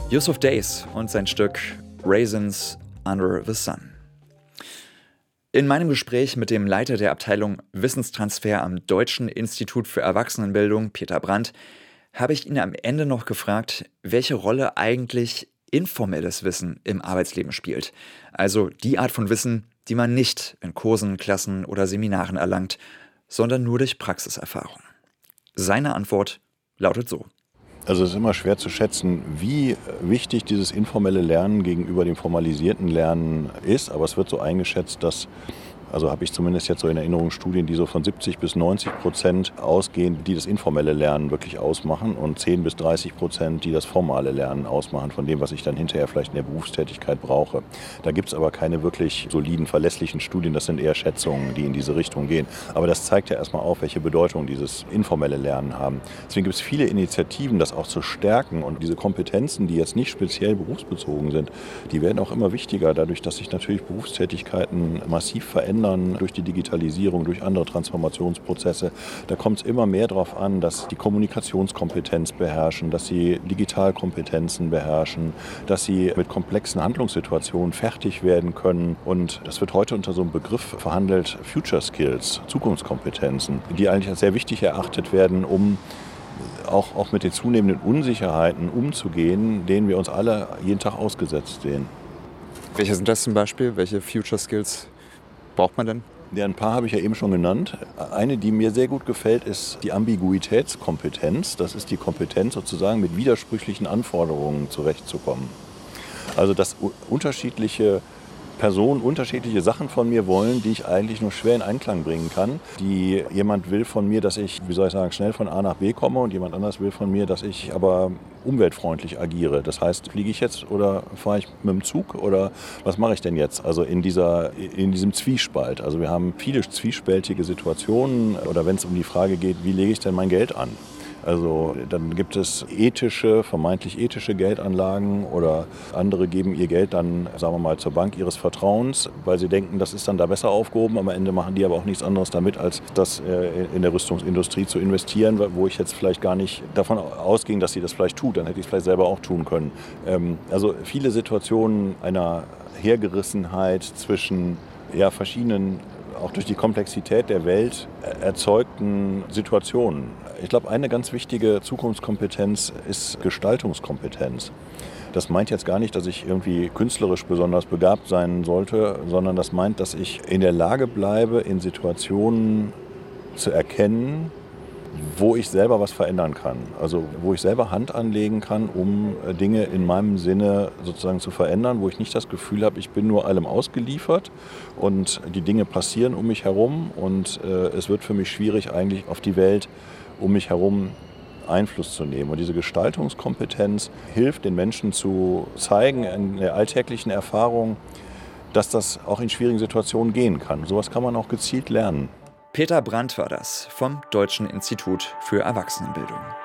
Yusuf Days und sein Stück Raisins Under the Sun. In meinem Gespräch mit dem Leiter der Abteilung Wissenstransfer am Deutschen Institut für Erwachsenenbildung, Peter Brandt, habe ich ihn am Ende noch gefragt, welche Rolle eigentlich informelles Wissen im Arbeitsleben spielt. Also die Art von Wissen, die man nicht in Kursen, Klassen oder Seminaren erlangt, sondern nur durch Praxiserfahrung. Seine Antwort lautet so. Also es ist immer schwer zu schätzen, wie wichtig dieses informelle Lernen gegenüber dem formalisierten Lernen ist. Aber es wird so eingeschätzt, dass, also habe ich zumindest jetzt so in Erinnerung, Studien, die so von 70-90% ausgehen, die das informelle Lernen wirklich ausmachen und 10-30%, die das formale Lernen ausmachen von dem, was ich dann hinterher vielleicht in der Berufstätigkeit brauche. Da gibt es aber keine wirklich soliden, verlässlichen Studien. Das sind eher Schätzungen, die in diese Richtung gehen. Aber das zeigt ja erstmal auf, welche Bedeutung dieses informelle Lernen haben. Deswegen gibt es viele Initiativen, das auch zu stärken. Und diese Kompetenzen, die jetzt nicht speziell berufsbezogen sind, die werden auch immer wichtiger, dadurch, dass sich natürlich Berufstätigkeiten massiv verändern durch die Digitalisierung, durch andere Transformationsprozesse. Da kommt es immer mehr darauf an, dass die Kommunikationskompetenz beherrschen, dass sie Digitalkompetenzen beherrschen, dass sie mit komplexen Handlungssituationen fertig werden können. Und das wird heute unter so einem Begriff verhandelt, Future Skills, Zukunftskompetenzen, die eigentlich als sehr wichtig erachtet werden, um auch mit den zunehmenden Unsicherheiten umzugehen, denen wir uns alle jeden Tag ausgesetzt sehen. Welche sind das zum Beispiel? Welche Future Skills braucht man denn? Ja, ein paar habe ich ja eben schon genannt. Eine, die mir sehr gut gefällt, ist die Ambiguitätskompetenz. Das ist die Kompetenz, sozusagen mit widersprüchlichen Anforderungen zurechtzukommen. Also, dass unterschiedliche Personen unterschiedliche Sachen von mir wollen, die ich eigentlich nur schwer in Einklang bringen kann. Jemand will von mir, dass ich, schnell von A nach B komme, und jemand anders will von mir, dass ich aber umweltfreundlich agiere. Das heißt, fliege ich jetzt oder fahre ich mit dem Zug oder was mache ich denn jetzt? Also in diesem Zwiespalt. Also wir haben viele zwiespältige Situationen, oder wenn es um die Frage geht, wie lege ich denn mein Geld an? Also dann gibt es vermeintlich ethische Geldanlagen, oder andere geben ihr Geld dann, sagen wir mal, zur Bank ihres Vertrauens, weil sie denken, das ist dann da besser aufgehoben. Am Ende machen die aber auch nichts anderes damit, als das in der Rüstungsindustrie zu investieren, wo ich jetzt vielleicht gar nicht davon ausging, dass sie das vielleicht tut. Dann hätte ich es vielleicht selber auch tun können. Also viele Situationen einer Hergerissenheit zwischen verschiedenen, auch durch die Komplexität der Welt erzeugten Situationen. Ich glaube, eine ganz wichtige Zukunftskompetenz ist Gestaltungskompetenz. Das meint jetzt gar nicht, dass ich irgendwie künstlerisch besonders begabt sein sollte, sondern das meint, dass ich in der Lage bleibe, in Situationen zu erkennen, wo ich selber was verändern kann. Also wo ich selber Hand anlegen kann, um Dinge in meinem Sinne sozusagen zu verändern, wo ich nicht das Gefühl habe, ich bin nur allem ausgeliefert und die Dinge passieren um mich herum und es wird für mich schwierig, eigentlich auf die Welt um mich herum Einfluss zu nehmen. Und diese Gestaltungskompetenz hilft den Menschen zu zeigen in der alltäglichen Erfahrung, dass das auch in schwierigen Situationen gehen kann. Sowas kann man auch gezielt lernen. Peter Brandt war das vom Deutschen Institut für Erwachsenenbildung.